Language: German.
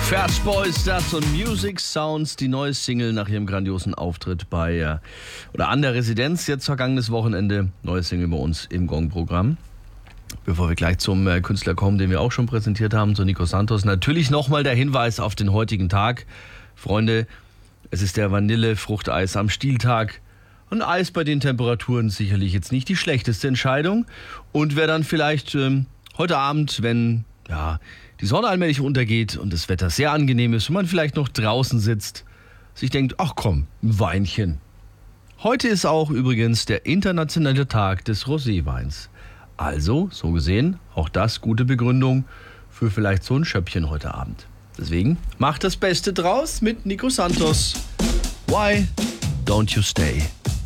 Fast Boys, das und Music Sounds, die neue Single nach ihrem grandiosen Auftritt bei oder an der Residenz jetzt vergangenes Wochenende. Neue Single bei uns im Gong-Programm. Bevor wir gleich zum Künstler kommen, den wir auch schon präsentiert haben, zu Nico Santos, natürlich nochmal der Hinweis auf den heutigen Tag. Freunde, es ist der Vanille-Fruchteis am Stieltag. Ein Eis bei den Temperaturen sicherlich jetzt nicht die schlechteste Entscheidung. Und wer dann vielleicht heute Abend, wenn die Sonne allmählich untergeht und das Wetter sehr angenehm ist und man vielleicht noch draußen sitzt, sich denkt, ach komm, ein Weinchen. Heute ist auch übrigens der internationale Tag des Roséweins. Also, so gesehen, auch das gute Begründung für vielleicht so ein Schöppchen heute Abend. Deswegen, macht das Beste draus mit Nico Santos. Why don't you stay?